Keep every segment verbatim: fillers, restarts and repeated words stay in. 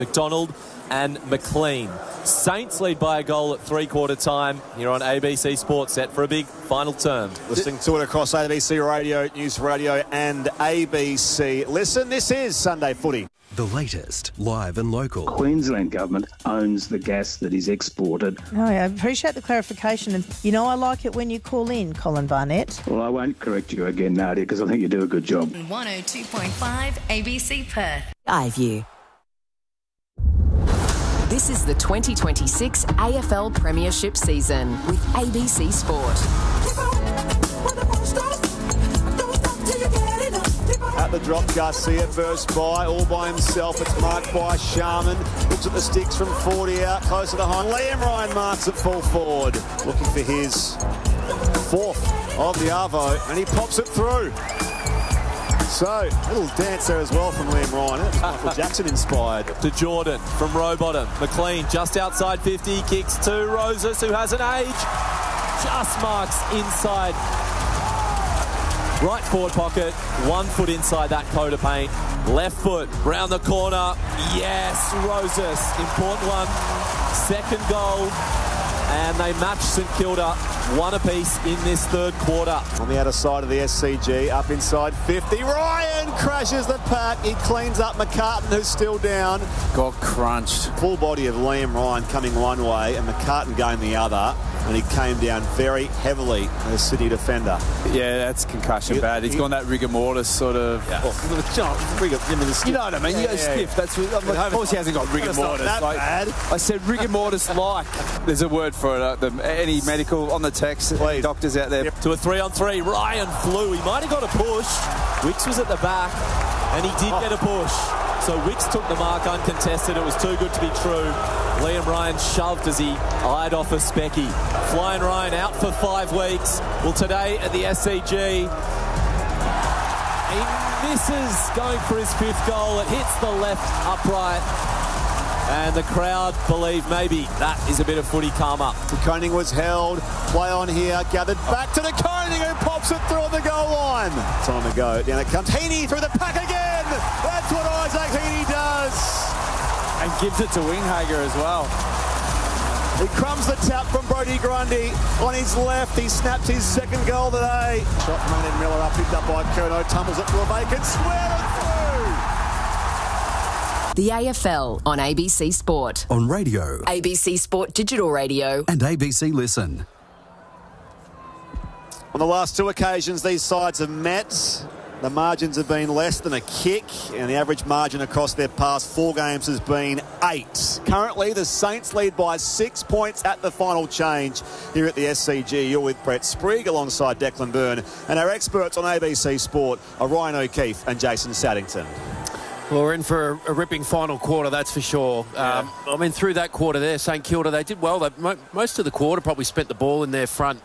McDonald and McLean. Saints lead by a goal at three-quarter time here on A B C Sports, set for a big final term. Listening to it across A B C Radio, News Radio and A B C Listen, this is Sunday Footy. The latest, live and local. Queensland government owns the gas that is exported. Oh, I appreciate the clarification. And, you know, I like it when you call in, Colin Barnett. Well, I won't correct you again, Nadia, because I think you do a good job. one oh two point five A B C Perth. iView. This is the twenty twenty-six A F L Premiership season with A B C Sport. At the drop, Garcia burst by, all by himself. It's marked by Sharman. Looks at the sticks from forty out, closer to home. Liam Ryan marks at full forward, looking for his fourth of the Arvo, and he pops it through. So, a little dance there as well from Liam Ryan. It was Michael Jackson inspired. To Jordan from row bottom. McLean just outside fifty, kicks to Roses, who has an age. Just marks inside. Right forward pocket, one foot inside that coat of paint. Left foot, round the corner. Yes, Roses, important one. Second goal. And they match St Kilda one apiece in this third quarter. On the outer side of the S C G, up inside fifty. Ryan crashes the pack. He cleans up McCartan, who's still down. Got crunched. Full body of Liam Ryan coming one way and McCartan going the other. And he came down very heavily, the Sydney defender. Yeah, that's concussion He- bad. He's he- gone that rigor mortis sort of. Yeah. Oh, rigor, I mean, the stiff. You know what I mean? Yeah, you go yeah, stiff. yeah. That's what, like, of course he hasn't got rigor It's not mortis. that Like, bad. I said rigor mortis like. There's a word for it. Uh, the, any medical on the text, Please. doctors out there. To a three on three, Ryan flew. He might have got a push. Wicks was at the back, and he did Oh. get a push. So Wicks took the mark uncontested. It was too good to be true. Liam Ryan shoved as he eyed off a specky. Flying Ryan out for five weeks. Well, today at the S C G, he misses going for his fifth goal. It hits the left upright. And the crowd believe maybe that is a bit of footy karma. Koenig was held. Play on here. Gathered back to the Koenig, who pops it through on the goal line. Time to go. Down it comes. Heaney through the pack again. That's what Isaac Heaney does. And gives it to Winghager as well. He crumbs the tap from Brodie Grundy on his left. He snaps his second goal today. Shot from Ed Miller up, picked up by Curnow. Tumbles it to a vacant square and through. The A F L on A B C Sport. On radio A B C Sport Digital Radio. and A B C Listen. On the last two occasions these sides have met, the margins have been less than a kick, and the average margin across their past four games has been eight. Currently, the Saints lead by six points at the final change here at the S C G. You're with Brett Sprigg alongside Declan Byrne, and our experts on A B C Sport are Ryan O'Keefe and Jason Saddington. Well, we're in for a, a ripping final quarter, that's for sure. Yeah. Um, I mean, through that quarter there, St Kilda, they did well. They, mo- most of the quarter probably spent the ball in their front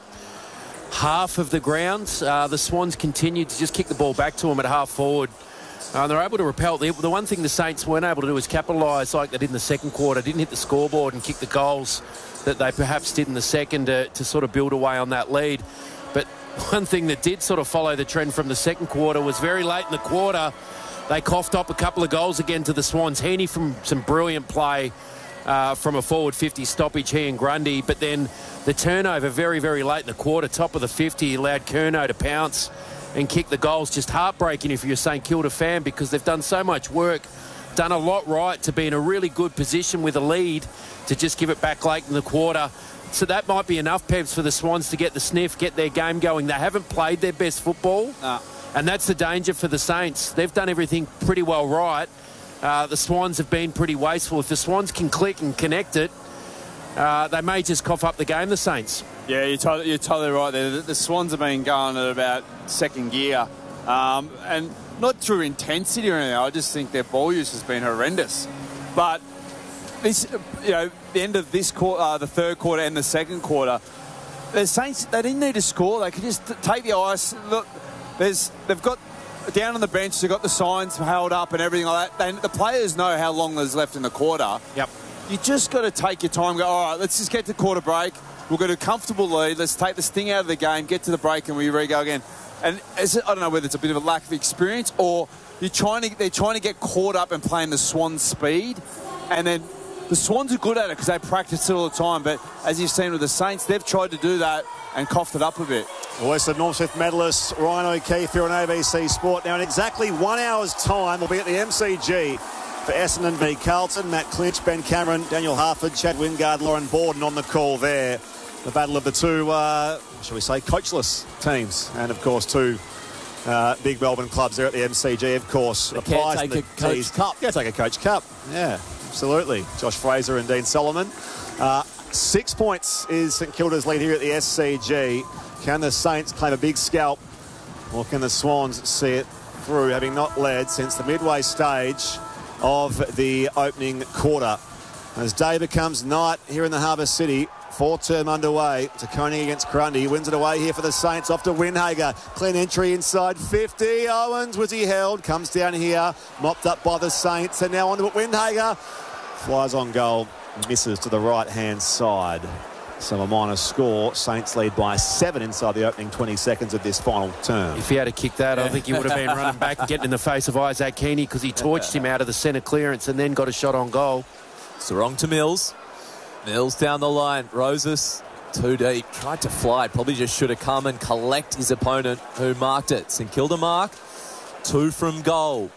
half of the ground. Uh, the Swans continued to just kick the ball back to them at half forward. Uh, they're able to repel. The, the one thing the Saints weren't able to do is capitalise like they did in the second quarter. Didn't hit the scoreboard and kick the goals that they perhaps did in the second to, to sort of build away on that lead. But one thing that did sort of follow the trend from the second quarter was very late in the quarter, they coughed up a couple of goals again to the Swans. Heaney from some brilliant play uh, from a forward fifty stoppage, he and Grundy. But then the turnover very, very late in the quarter, top of the fifty, allowed Curnow to pounce and kick the goals. Just heartbreaking if you're a St Kilda fan, because they've done so much work, done a lot right to be in a really good position with a lead, to just give it back late in the quarter. So that might be enough, Pevs, for the Swans to get the sniff, get their game going. They haven't played their best football. No. And that's the danger for the Saints. They've done everything pretty well right. Uh, the Swans have been pretty wasteful. If the Swans can click and connect it, uh, they may just cough up the game, the Saints. Yeah, you're totally, you're totally right there. The, the Swans have been going at about second gear. Um, and not through intensity or anything. I just think their ball use has been horrendous. But this, you know, the end of this quarter, uh, the third quarter and the second quarter, the Saints, they didn't need to score. They could just take the ice. Look, There's, they've got down on the bench, they've got the signs held up and everything like that. They, the players know how long there's left in the quarter. Yep. You just got to take your time. Go, all right, let's just get to quarter break. We'll get a comfortable lead. Let's take the sting out of the game, get to the break, and we re-go again. And is it, I don't know whether it's a bit of a lack of experience or you're trying to, they're trying to get caught up and playing the Swan speed. And then the Swans are good at it because they practice it all the time. But as you've seen with the Saints, they've tried to do that and coughed it up a bit. Western North Smith medalist Ryan O'Keefe here on A B C Sport. Now in exactly one hour's time, we'll be at the M C G for Essendon v Carlton. Matt Clinch, Ben Cameron, Daniel Harford, Chad Wingard, Lauren Borden on the call there. The battle of the two, uh, shall we say, coachless teams. And of course, two uh, big Melbourne clubs there at the M C G, of course. The Caretaker Coach Cup. Caretaker Coach Cup, yeah, absolutely. Josh Fraser and Dean Solomon. Uh, six points is St Kilda's lead here at the S C G. Can the Saints claim a big scalp, or can the Swans see it through, having not led since the midway stage of the opening quarter? As day becomes night here in the Harbour City, fourth term underway. Taccone against Grundy. Wins it away here for the Saints. Off to Windhager. Clean entry inside fifty. Owens, was he held? Comes down here. Mopped up by the Saints. And now on to Windhager. Flies on goal. Misses to the right-hand side. So a minor score. Saints lead by seven inside the opening twenty seconds of this final term. If he had to kick that, I think he would have been running back and getting in the face of Isaac Keaney because he torched him out of the centre clearance and then got a shot on goal. Sarong to Mills. Mills down the line. Roses too deep. Tried to fly. Probably just should have come and collect his opponent who marked it. St Kilda mark. Two from goal.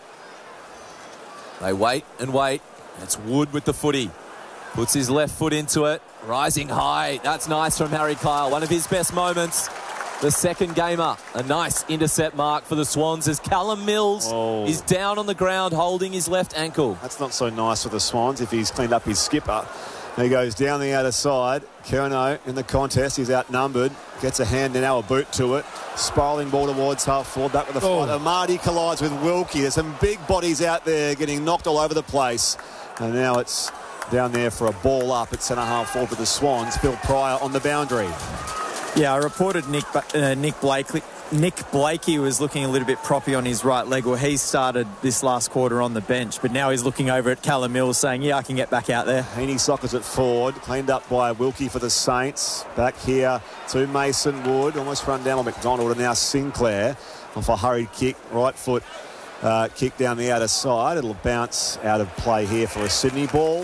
They wait and wait. It's Wood with the footy. Puts his left foot into it. Rising high. That's nice from Harry Kyle. One of his best moments. The second gamer. A nice intercept mark for the Swans as Callum Mills oh. is down on the ground holding his left ankle. That's not so nice for the Swans if he's cleaned up his skipper. He goes down the outer side. Curnow in the contest. He's outnumbered. Gets a hand and now a boot to it. Spiralling ball towards half forward. Back with the oh. fight. Marty collides with Wilkie. There's some big bodies out there getting knocked all over the place. And now it's down there for a ball up at centre half forward for the Swans. Phil Pryor on the boundary. Yeah, I reported Nick uh, Nick Blakely. Nick Blakey was looking a little bit proppy on his right leg. Well, he started this last quarter on the bench, but now he's looking over at Callum Mills saying, yeah, I can get back out there. Heaney sockers it forward, cleaned up by Wilkie for the Saints. Back here to Mason Wood, almost run down on McDonald, and now Sinclair off a hurried kick, right foot uh, kick down the outer side. It'll bounce out of play here for a Sydney ball.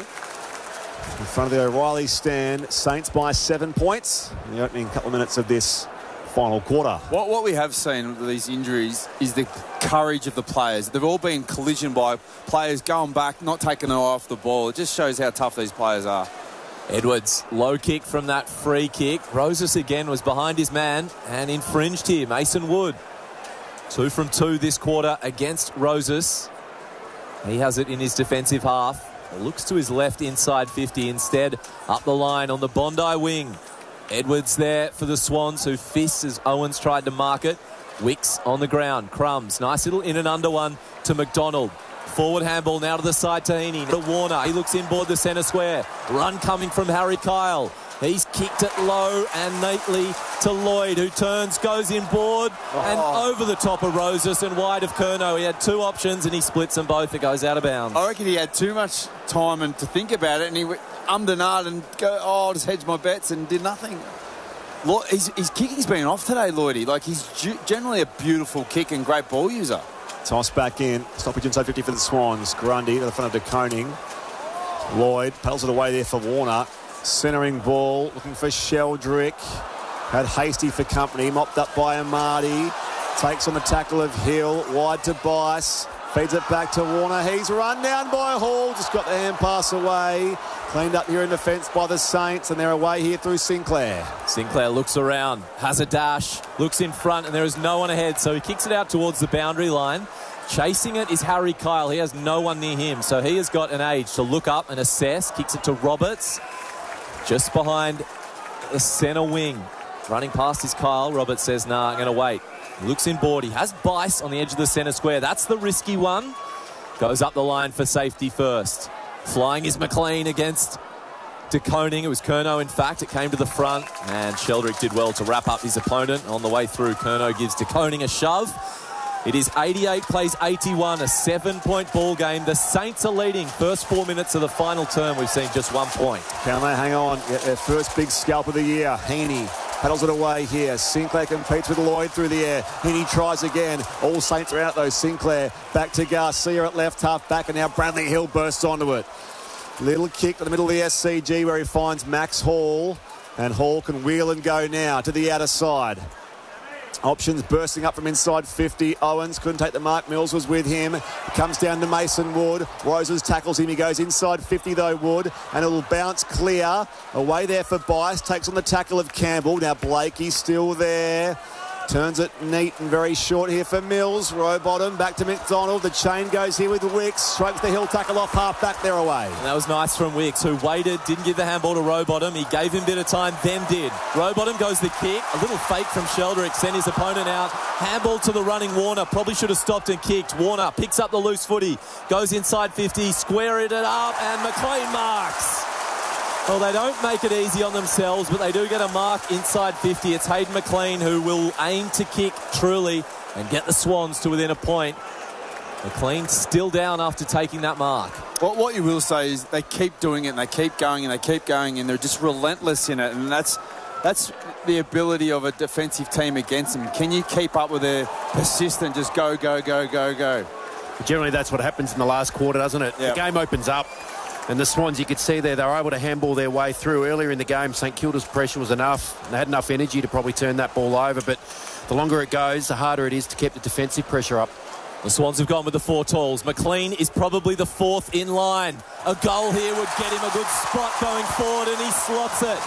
In front of the O'Reilly stand, Saints by seven points in the opening couple of minutes of this final quarter. What, what we have seen with these injuries is the courage of the players. They've all been collision by players going back, not taking their eye off the ball. It just shows how tough these players are. Edwards, low kick from that free kick. Roses again was behind his man and infringed here. Mason Wood. Two from two this quarter against Roses. He has it in his defensive half. Looks to his left inside fifty instead. Up the line on the Bondi wing. Edwards there for the Swans, who fists as Owens tried to mark it. Wicks on the ground. Crumbs. Nice little in and under one to McDonald. Forward handball now to the side to Heaney. To Warner. He looks inboard the centre square. Run coming from Harry Kyle. He's kicked it low and neatly to Lloyd, who turns, goes inboard oh. and over the top of Roses and wide of Curnow. He had two options and he splits them both. It goes out of bounds. I reckon he had too much time and to think about it, and he ummed and ahed and go, oh, I'll just hedge my bets, and did nothing. His, his kicking's been off today, Lloydie. Like, he's generally a beautiful kick and great ball user. Toss back in. Stoppage inside fifty for the Swans. Grundy to the front of De Koning. Lloyd pedals it away there for Warner. Centering ball, looking for Sheldrick. Had Hasty for company, mopped up by Amadi. Takes on the tackle of Hill, wide to Bice. Feeds it back to Warner. He's run down by Hall, just got the hand pass away. Cleaned up here in defence by the Saints, and they're away here through Sinclair. Sinclair looks around, has a dash, looks in front, and there is no one ahead, so he kicks it out towards the boundary line. Chasing it is Harry Kyle. He has no one near him, so he has got an age to look up and assess. Kicks it to Roberts. Just behind the centre wing. Running past is Kyle. Roberts says, nah, I'm going to wait. He looks inboard. He has Bice on the edge of the centre square. That's the risky one. Goes up the line for safety first. Flying is McLean against De Koning. It was Curnow, in fact. It came to the front. And Sheldrick did well to wrap up his opponent. On the way through, Curnow gives De Koning a shove. It is eighty-eight plays eighty-one, a seven-point ball game. The Saints are leading. First four minutes of the final term, we've seen just one point. Can they hang on? Get their first big scalp of the year. Heaney paddles it away here. Sinclair competes with Lloyd through the air. Heaney tries again. All Saints are out though. Sinclair back to Garcia at left half back, and now Bradley Hill bursts onto it. Little kick to the middle of the S C G where he finds Max Hall. And Hall can wheel and go now to the outer side. Options bursting up from inside fifty. Owens couldn't take the mark. Mills was with him. Comes down to Mason Wood. Roses tackles him. He goes inside fifty though, Wood. And it'll bounce clear. Away there for Bice. Takes on the tackle of Campbell. Now Blakey's still there. Turns it neat and very short here for Mills. Row bottom, back to McDonald. The chain goes here with Wicks. Strokes the hill tackle off half back, they're away. And that was nice from Wicks, who waited, didn't give the handball to Rowbottom. He gave him a bit of time, then did. Rowbottom goes the kick. A little fake from Sheldrick, sent his opponent out. Handball to the running Warner. Probably should have stopped and kicked. Warner picks up the loose footy. Goes inside fifty, squared it up, and McLean marks. Well, they don't make it easy on themselves, but they do get a mark inside fifty. It's Hayden McLean who will aim to kick truly and get the Swans to within a point. McLean still down after taking that mark. Well, what you will say is they keep doing it and they keep going and they keep going and they're just relentless in it. And that's that's the ability of a defensive team against them. Can you keep up with their persistent, just go, go, go, go, go? Generally, that's what happens in the last quarter, doesn't it? Yep. The game opens up. And the Swans, you could see there, they were able to handball their way through. Earlier in the game, St Kilda's pressure was enough. They had enough energy to probably turn that ball over. But the longer it goes, the harder it is to keep the defensive pressure up. The Swans have gone with the four talls. McLean is probably the fourth in line. A goal here would get him a good spot going forward, and he slots it.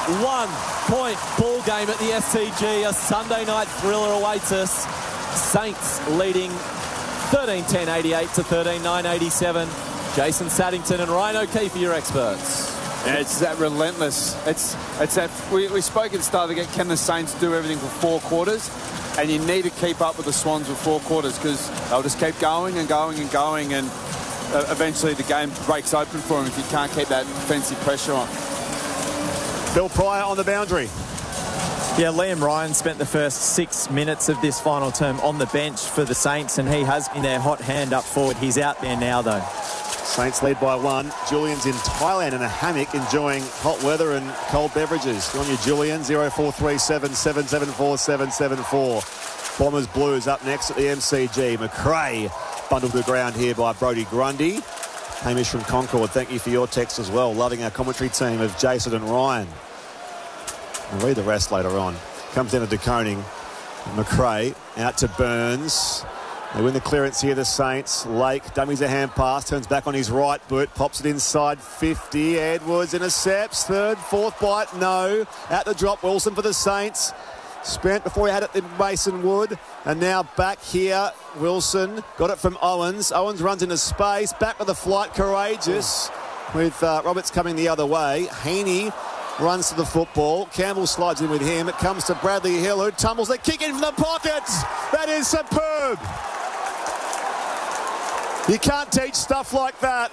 One-point ball game at the S C G. A Sunday night thriller awaits us. Saints leading thirteen ten eighty-eight to thirteen nine eighty-seven. Jason Saddington and Ryan O'Keefe are your experts. Yeah, it's that relentless. It's it's that we, we spoke at the start of the game. Can the Saints do everything for four quarters? And you need to keep up with the Swans for four quarters because they'll just keep going and going and going, and uh, eventually the game breaks open for them if you can't keep that defensive pressure on. Phil Pryor on the boundary. Yeah, Liam Ryan spent the first six minutes of this final term on the bench for the Saints, and he has been their hot hand up forward. He's out there now, though. Saints lead by one. Julian's in Thailand in a hammock enjoying hot weather and cold beverages. Go on you, Julian. zero four three seven, seven seven four, seven seven four. Bombers Blues up next at the M C G. McRae bundled to the ground here by Brodie Grundy. Hamish from Concord, thank you for your text as well. Loving our commentary team of Jason and Ryan. I'll read the rest later on. Comes down to De Koning. McRae out to Burns. They win the clearance here, the Saints. Lake dummies a hand pass, turns back on his right boot, pops it inside fifty. Edwards intercepts, third, fourth bite, no. Out the drop, Wilson for the Saints. Spent before he had it in Mason Wood. And now back here, Wilson got it from Owens. Owens runs into space, back with the flight, courageous. With uh, Roberts coming the other way. Heaney runs to the football. Campbell slides in with him. It comes to Bradley Hill, who tumbles the kick in from the pocket. That is superb. You can't teach stuff like that.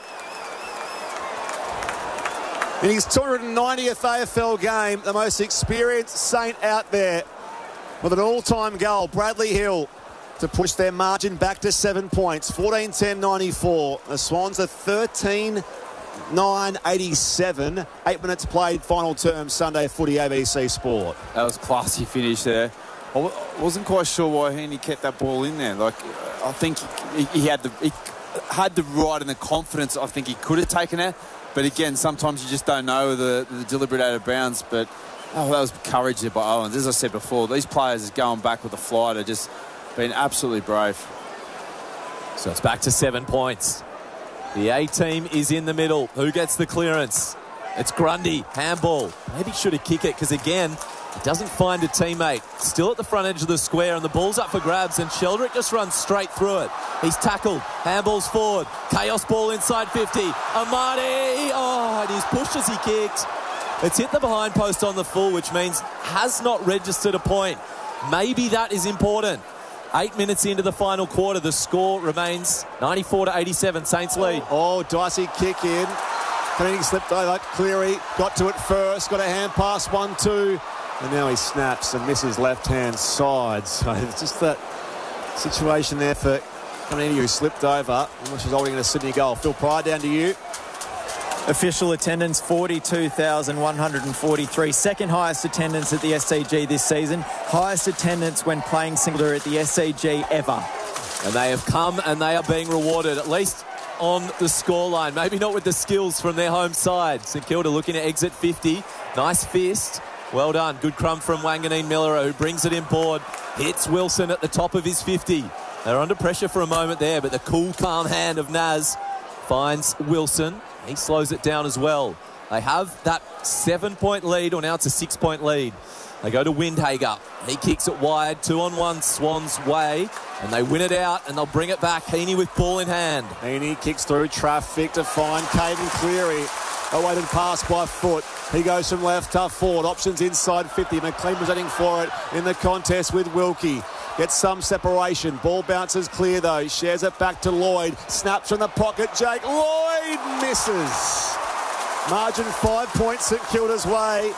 In his two hundred ninetieth A F L game, the most experienced Saint out there with an all-time goal, Bradley Hill, to push their margin back to seven points, fourteen ten ninety-four. The Swans are thirteen nine eighty-seven. Eight minutes played, final term, Sunday footy, A B C Sport. That was a classy finish there. I wasn't quite sure why Heaney kept that ball in there. Like, I think he, he had the... He, had the right and the confidence. I think he could have taken it, but again, sometimes you just don't know the, the deliberate out of bounds. But oh, that was courage there by Owens. As I said before, these players going back with the flight are just been absolutely brave. So it's back to seven points. The A team is in the middle. Who gets the clearance? It's Grundy, handball. Maybe should have kicked it because again, he doesn't find a teammate. Still at the front edge of the square, and the ball's up for grabs, and Sheldrick just runs straight through it. He's tackled. Handball's forward. Chaos ball inside fifty. Amati! Oh, and he's pushed as he kicked. It's hit the behind post on the full, which means has not registered a point. Maybe that is important. Eight minutes into the final quarter, the score remains ninety-four to eighty-seven. Saints lead. Oh, dicey kick in. Cleaning slipped over. Cleary got to it first. Got a hand pass, one, two. And now he snaps and misses left-hand side. So it's just that situation there for coming in who slipped over, which is holding in a Sydney goal. Phil Pryor, down to you. Official attendance, forty-two thousand one hundred forty-three. Second highest attendance at the S C G this season. Highest attendance when playing singular at the S C G ever. And they have come and they are being rewarded. At least on the scoreline. Maybe not with the skills from their home side. St Kilda looking to exit fifty. Nice fist. Well done. Good crumb from Wanganeen Miller, who brings it in board. Hits Wilson at the top of his fifty. They're under pressure for a moment there, but the cool, calm hand of Naz finds Wilson. He slows it down as well. They have that seven-point lead, or now it's a six-point lead. They go to Windhager. He kicks it wide, two on one, Swans way, and they win it out, and they'll bring it back. Heaney with ball in hand. Heaney kicks through traffic to find Caden Cleary. Awaited pass by Foot. He goes from left to forward. Options inside fifty. McLean presenting for it in the contest with Wilkie. Gets some separation. Ball bounces clear though. Shares it back to Lloyd. Snaps from the pocket. Jake Lloyd misses. Margin five points St Kilda's way.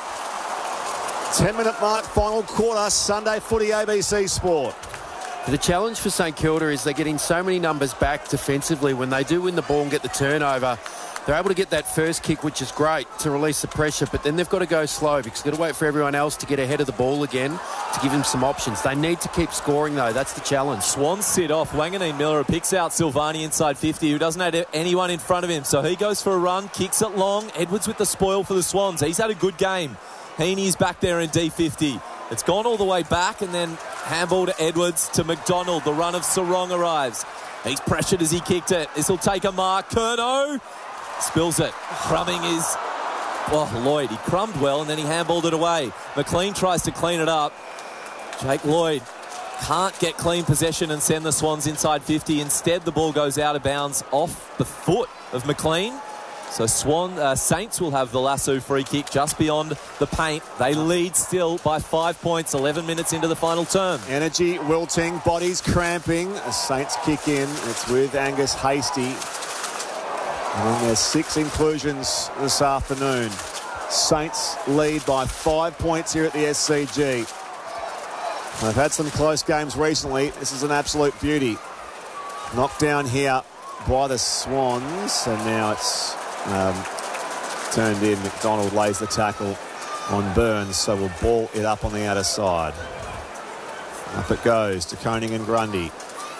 ten minute mark, final quarter. Sunday footy, A B C Sport. The challenge for St Kilda is they're getting so many numbers back defensively. When they do win the ball and get the turnover, they're able to get that first kick, which is great, to release the pressure, but then they've got to go slow because they've got to wait for everyone else to get ahead of the ball again to give them some options. They need to keep scoring, though. That's the challenge. Swans sit off. Wanganeen Miller picks out Silvani inside fifty, who doesn't have anyone in front of him. So he goes for a run, kicks it long. Edwards with the spoil for the Swans. He's had a good game. Heaney's back there in D fifty. It's gone all the way back, and then handball to Edwards to McDonald. The run of Sarong arrives. He's pressured as he kicked it. This will take a mark. Curnow spills it. Crumbing is, well, Lloyd. He crumbed well, and then he handballed it away. McLean tries to clean it up. Jake Lloyd can't get clean possession and send the Swans inside fifty. Instead, the ball goes out of bounds off the foot of McLean. So Swan uh, Saints will have the lasso free kick just beyond the paint. They lead still by five points, eleven minutes into the final term. Energy wilting, bodies cramping. The Saints kick in. It's with Angus Hasty. And then there's six inclusions this afternoon. Saints lead by five points here at the S C G. They've had some close games recently. This is an absolute beauty. Knocked down here by the Swans, and now it's Um, turned in. McDonald lays the tackle on Burns, so we'll ball it up on the outer side. Up it goes to Koning and Grundy.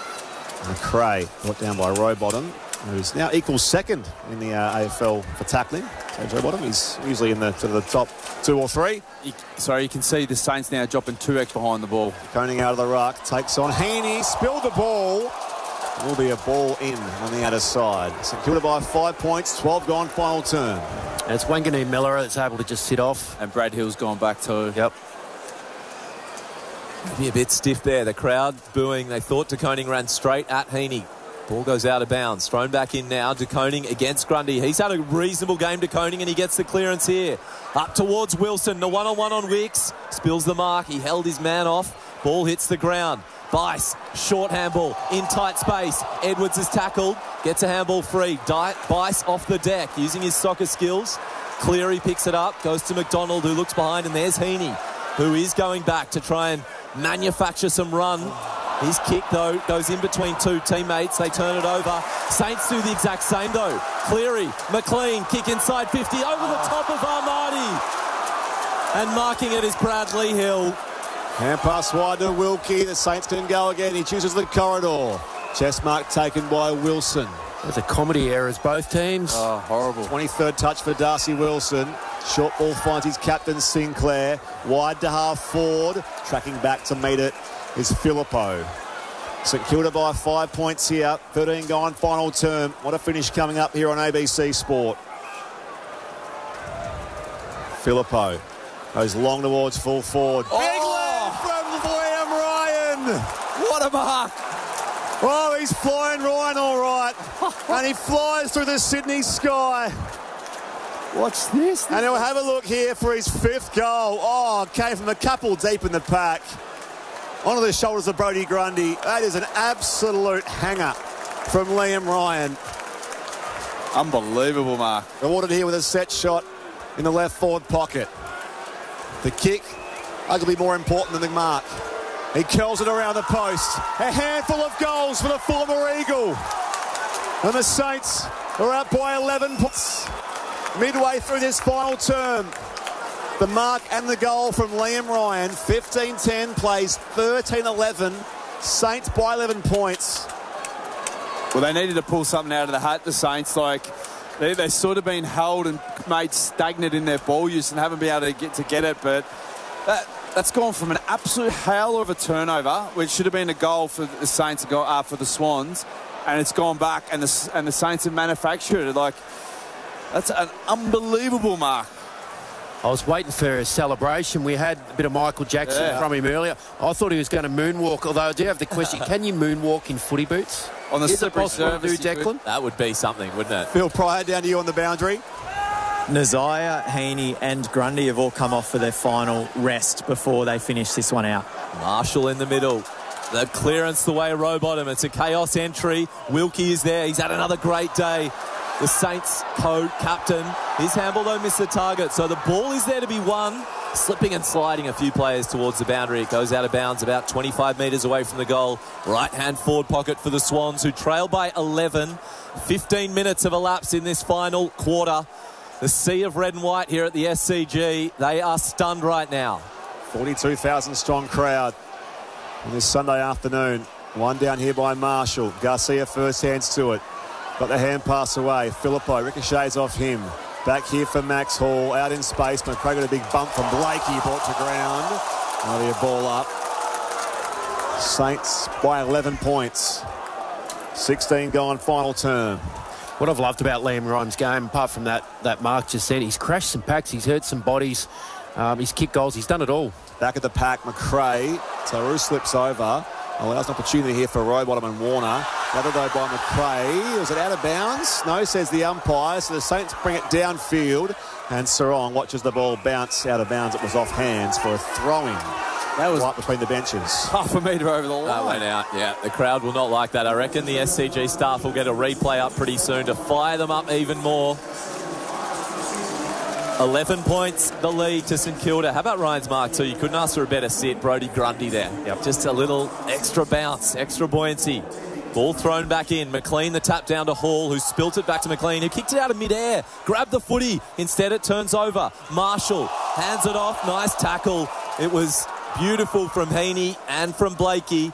McRae brought down by Rowbottom, who's now equals second in the uh, A F L for tackling. So Rowbottom, he's usually in the to the top two or three. You, sorry, you can see the Saints now dropping two X behind the ball. Koning out of the ruck, takes on Heaney, spilled the ball. Will be a ball in on the outer side. St Kilda by five points, twelve gone, final turn. And it's Wanganeen Miller that's able to just sit off. And Brad Hill's gone back too. Yep. Maybe a bit stiff there. The crowd booing. They thought De Koning ran straight at Heaney. Ball goes out of bounds. Thrown back in now. De Koning against Grundy. He's had a reasonable game, De Koning, and he gets the clearance here. Up towards Wilson. The one-on-one on Wicks. Spills the mark. He held his man off. Ball hits the ground. Bice, short handball, in tight space. Edwards is tackled, gets a handball free. Di- Bice off the deck, using his soccer skills. Cleary picks it up, goes to McDonald, who looks behind, and there's Heaney, who is going back to try and manufacture some run. His kick, though, goes in between two teammates. They turn it over. Saints do the exact same, though. Cleary, McLean, kick inside fifty, over the top of Armadi. And marking it is Bradley Hill. Hand pass wide to Wilkie. The Saints can go again. He chooses the corridor. Chest mark taken by Wilson. There's a comedy errors, both teams. Oh, horrible. twenty-third touch for Darcy Wilson. Short ball finds his captain Sinclair. Wide to half forward. Tracking back to meet it is Filippo. St Kilda by five points here. thirteen gone, final term. What a finish coming up here on A B C Sport. Filippo goes long towards full forward. Oh. Big lead from Liam Ryan. What a mark. Oh, he's flying Ryan all right. And he flies through the Sydney sky. What's this? And he'll have a look here for his fifth goal. Oh, came from a couple deep in the pack. Onto the shoulders of Brodie Grundy. That is an absolute hanger from Liam Ryan. Unbelievable, Mark. Rewarded here with a set shot in the left forward pocket. The kick, arguably more important than the mark. He curls it around the post. A handful of goals for the former Eagle. And the Saints are up by eleven points. Midway through this final term. The mark and the goal from Liam Ryan. fifteen ten plays thirteen eleven. Saints by eleven points. Well, they needed to pull something out of the hat, the Saints. Like, they, they've sort of been held and made stagnant in their ball use and haven't been able to get to get it. But that, that's gone from an absolute howler of a turnover, which should have been a goal for the Saints, to go uh, for the Swans, and it's gone back, and the, and the Saints have manufactured it. Like, that's an unbelievable mark. I was waiting for a celebration. We had a bit of Michael Jackson Yeah. from him earlier. I thought he was going to moonwalk, although I do have the question, can you moonwalk in footy boots? On the Is it slippery possible to do, surface, you Declan? That would be something, wouldn't it? Phil Pryor down to you on the boundary. Nazaya, Heaney and Grundy have all come off for their final rest before they finish this one out. Marshall in the middle. The clearance the way Rowbottom. It's a chaos entry. Wilkie is there. He's had another great day. The Saints co-captain. His handball, though, missed the target. So the ball is there to be won. Slipping and sliding a few players towards the boundary. It goes out of bounds about twenty-five metres away from the goal. Right-hand forward pocket for the Swans, who trail by eleven. fifteen minutes have elapsed in this final quarter. The sea of red and white here at the S C G. They are stunned right now. forty-two thousand strong crowd on this Sunday afternoon. One down here by Marshall. Garcia first hands to it. Got the hand pass away. Filippo ricochets off him. Back here for Max Hall. Out in space. McRae got a big bump from Blakey. Brought to ground. Another ball up. Saints by eleven points. sixteen gone final term. What I've loved about Liam Ryan's game, apart from that, that Mark just said, he's crashed some packs, he's hurt some bodies, um, he's kicked goals, he's done it all. Back at the pack, McRae. Taru slips over. Allows an opportunity here for Rowbottom and Warner. Gathered though by McRae. Was it out of bounds? No, says the umpire. So the Saints bring it downfield. And Sarong watches the ball bounce out of bounds. It was off hands for a throw-in. That was right between the benches. Half a metre over the line. That went out, yeah. The crowd will not like that. I reckon the S C G staff will get a replay up pretty soon to fire them up even more. eleven points, the lead to St Kilda. How about Ryan's mark too? You couldn't ask for a better sit. Brodie Grundy there. Yep. Just a little extra bounce, extra buoyancy. Ball thrown back in. McLean the tap down to Hall, who spilt it back to McLean, who kicked it out of midair. Grabbed the footy. Instead it turns over. Marshall hands it off. Nice tackle. It was beautiful from Heaney and from Blakey.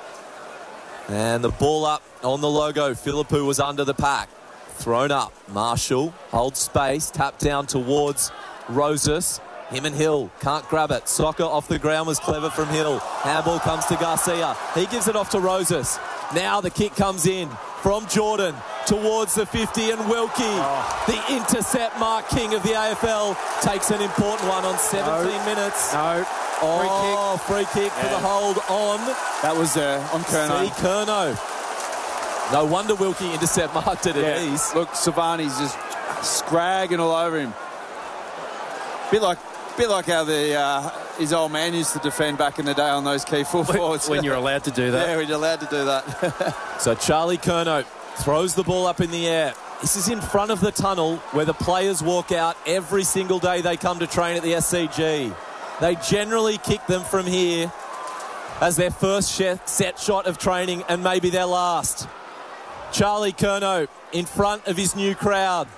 And the ball up on the logo. Philippou was under the pack. Thrown up. Marshall holds space. Tap down towards Rosas. Him and Hill can't grab it. Soccer off the ground was clever from Hill. Handball comes to Garcia. He gives it off to Rosas. Now the kick comes in from Jordan towards the fifty, and Wilkie, oh. the intercept mark king of the A F L, takes an important one on seventeen no. minutes. No. Oh, free kick, free kick yeah. for the hold on. That was uh, on Curnow. See Curnow. No wonder Wilkie intercept marked it at yeah. ease. Look, Savani's just scragging all over him. Bit like, bit like how the uh, his old man used to defend back in the day on those key full forwards. When you're allowed to do that. Yeah, we're allowed to do that. So Charlie Curnow throws the ball up in the air. This is in front of the tunnel where the players walk out every single day they come to train at the S C G. They generally kick them from here as their first set shot of training and maybe their last. Charlie Curnow in front of his new crowd.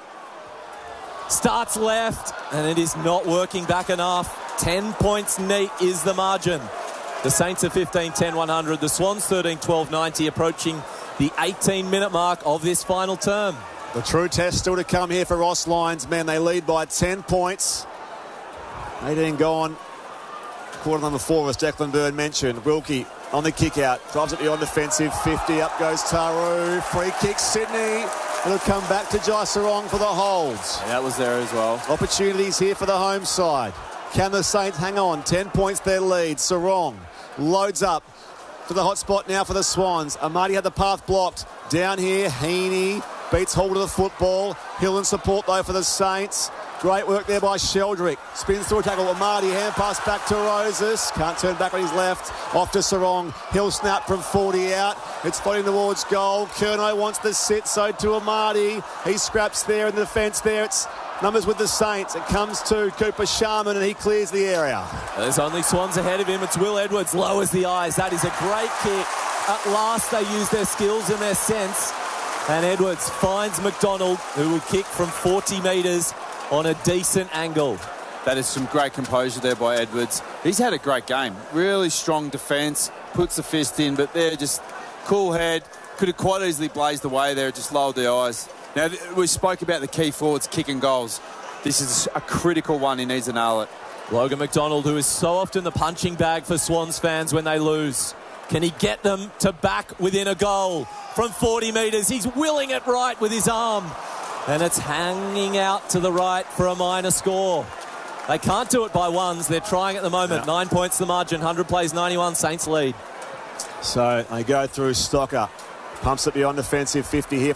Starts left, and it is not working back enough. ten points neat is the margin. The Saints are fifteen ten one hundred. The Swans thirteen twelve ninety, approaching the eighteen minute mark of this final term. The true test still to come here for Ross Lyons men. They lead by ten points. eighteen gone. Quarter number four, as Declan Byrne mentioned. Wilkie on the kick out. Drives it beyond defensive. fifty. Up goes Taru. Free kick, Sydney. It'll come back to Jai Sarong for the holds. Yeah, that was there as well. Opportunities here for the home side. Can the Saints hang on? ten points their lead. Sarong loads up to the hot spot now for the Swans. Amadi had the path blocked. Down here, Heaney beats hold of the football. Hill in support though for the Saints. Great work there by Sheldrick. Spins through a tackle. Amadi, hand pass back to Rosas. Can't turn back on his left. Off to Sarong. Hill snap from forty out. It's floating towards goal. Curnow wants the sit, so to Amadi. He scraps there in the defence there. It's numbers with the Saints. It comes to Cooper Sharman and he clears the area. There's only Swans ahead of him. It's Will Edwards. Lowers the eyes. That is a great kick. At last they use their skills and their sense. And Edwards finds McDonald, who would kick from forty metres on a decent angle. That is some great composure there by Edwards. He's had a great game. Really strong defence. Puts the fist in, but they're just cool head. could have quite easily blazed away there, just lowered the eyes. Now, we spoke about the key forwards kicking goals. This is a critical one. He needs to nail it. Logan McDonald, who is so often the punching bag for Swans fans when they lose. Can he get them to back within a goal from forty metres? He's willing it right with his arm. And it's hanging out to the right for a minor score. They can't do it by ones. They're trying at the moment. Yeah. Nine points the margin. one hundred plays ninety-one. Saints lead. So they go through Stocker. Pumps it beyond defensive fifty here.